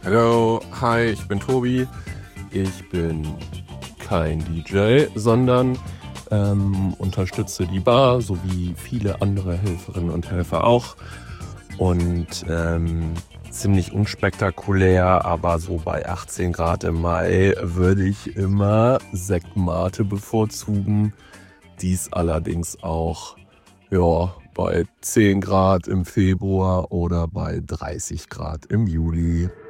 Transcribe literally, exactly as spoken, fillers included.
Hallo, hi, ich bin Tobi. Ich bin kein D J, sondern ähm, unterstütze die Bar, sowie viele andere Helferinnen und Helfer auch. Und ähm, ziemlich unspektakulär, aber so bei achtzehn Grad im Mai würde ich immer Sekt Mate bevorzugen. Dies allerdings auch ja, bei zehn Grad im Februar oder bei dreißig Grad im Juli.